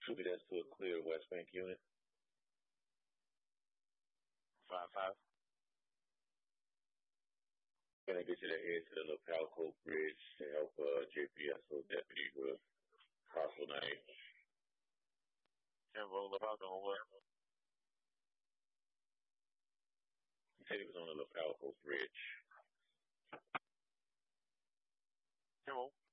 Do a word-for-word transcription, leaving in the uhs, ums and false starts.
Should be that's to a clear West Bank unit. Five five. Can I get you to head to the Lapalco Bridge to help uh, J P S O deputy with Castle nine? Ten roll Lapalco on what? He said he was on the Lapalco Bridge. Ten roll.